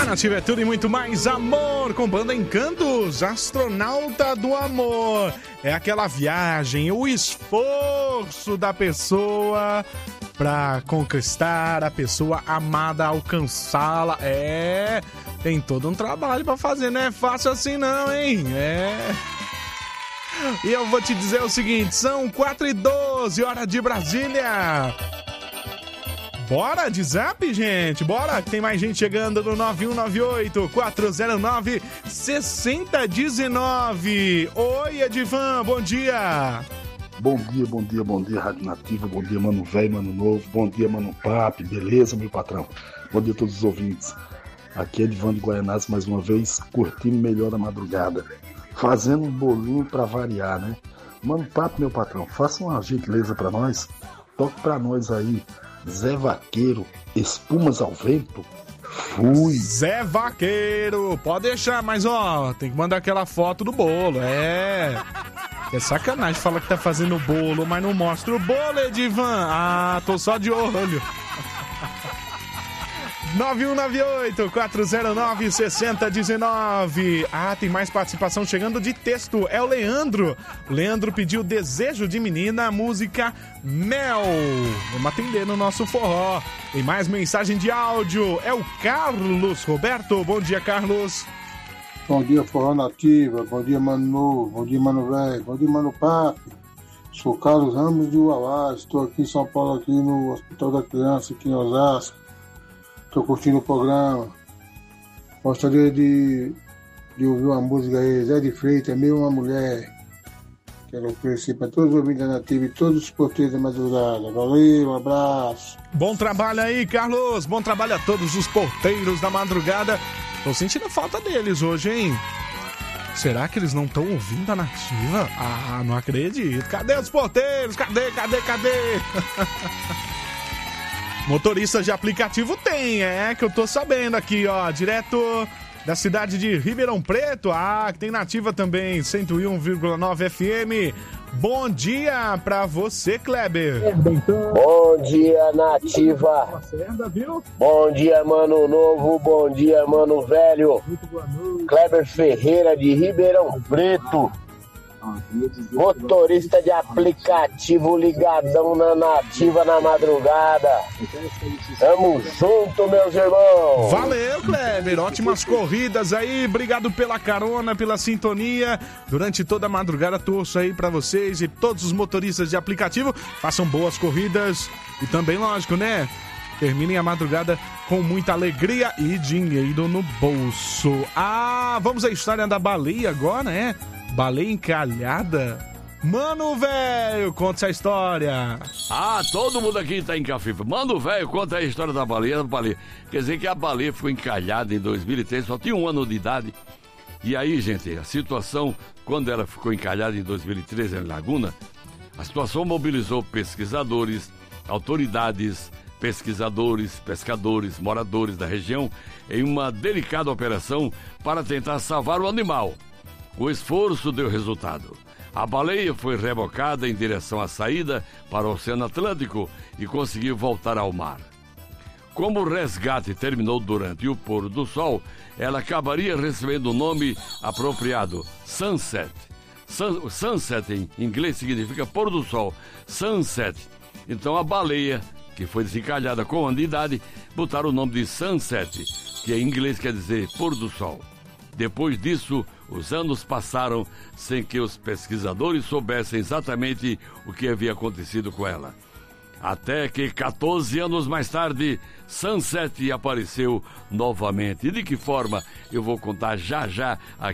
Nativa é tudo e muito mais amor, com Banda Encantos, Astronauta do Amor. É aquela viagem, o esforço da pessoa pra conquistar a pessoa amada, alcançá-la. Tem todo um trabalho pra fazer, não é fácil assim não, hein? E eu vou te dizer o seguinte, são 4h12, hora de Brasília. Bora de zap, gente, bora, tem mais gente chegando no 9198-409-6019. Oi, Edivan, bom dia. Bom dia, Rádio Nativa, bom dia, mano velho, mano novo, bom dia, mano papi, beleza, meu patrão? Bom dia a todos os ouvintes. Aqui é Edivan de Guaianazes, mais uma vez, curtindo melhor a madrugada, fazendo um bolinho pra variar, né? Mano papi, meu patrão, faça uma gentileza pra nós, toque pra nós aí, Zé Vaqueiro, Espumas ao Vento. Fui. Zé Vaqueiro, pode deixar, mas ó, tem que mandar aquela foto do bolo, É sacanagem falar que tá fazendo bolo, mas não mostra o bolo, Edivan. Ah, tô só de olho. 9198-409-6019. Ah, tem mais participação chegando de texto. É o Leandro. O Leandro pediu Desejo de Menina, a música Mel. Vamos atender no nosso forró. Tem mais mensagem de áudio. É o Carlos Roberto. Bom dia, Carlos. Bom dia, Forró Nativa. Bom dia, Mano Novo. Bom dia, Mano Velho. Bom dia, Mano Papi. Sou Carlos Ramos de Uauá. Estou aqui em São Paulo, aqui no Hospital da Criança, aqui em Osasco. Estou curtindo o programa. Gostaria de ouvir uma música aí, Zé de Freitas, Meu Uma Mulher. Quero oferecer para todos os ouvintes da Nativa e todos os porteiros da madrugada. Valeu, um abraço. Bom trabalho aí, Carlos. Bom trabalho a todos os porteiros da madrugada. Tô sentindo falta deles hoje, hein? Será que eles não estão ouvindo a Nativa? Ah, não acredito. Cadê os porteiros? Cadê? Motoristas de aplicativo tem, que eu tô sabendo aqui, ó, direto da cidade de Ribeirão Preto. Ah, que tem Nativa também, 101,9 FM. Bom dia pra você, Kleber. Bom dia, Nativa. Bom dia, Mano Novo. Bom dia, Mano Velho. Kleber Ferreira de Ribeirão Preto. Motorista de aplicativo ligadão na Nativa na madrugada. Tamo junto, meus irmãos. Valeu, Kleber. Ótimas corridas aí. Obrigado pela carona, pela sintonia. Durante toda a madrugada torço aí pra vocês e todos os motoristas de aplicativo. Façam boas corridas. E também, lógico, né? Terminem a madrugada com muita alegria e dinheiro no bolso. Ah, vamos à história da baleia agora, né? Baleia encalhada? Mano, velho, conta essa história. Ah, todo mundo aqui tá em cafifa. Mano, velho, conta a história da baleia. Quer dizer que a baleia ficou encalhada em 2003, só tinha 1 ano de idade. E aí, gente, a situação, quando ela ficou encalhada em 2013 em Laguna, a situação mobilizou pesquisadores, autoridades, pescadores, moradores da região em uma delicada operação para tentar salvar o animal. O esforço deu resultado. A baleia foi rebocada em direção à saída para o Oceano Atlântico e conseguiu voltar ao mar. Como o resgate terminou durante o pôr do sol, ela acabaria recebendo o nome apropriado, Sunset. Sunset em inglês significa pôr do sol. Sunset. Então a baleia, que foi desencalhada com 1 ano de idade, botaram o nome de Sunset, que em inglês quer dizer pôr do sol. Depois disso, os anos passaram sem que os pesquisadores soubessem exatamente o que havia acontecido com ela. Até que 14 anos mais tarde, Sunset apareceu novamente. E de que forma? Eu vou contar já aqui.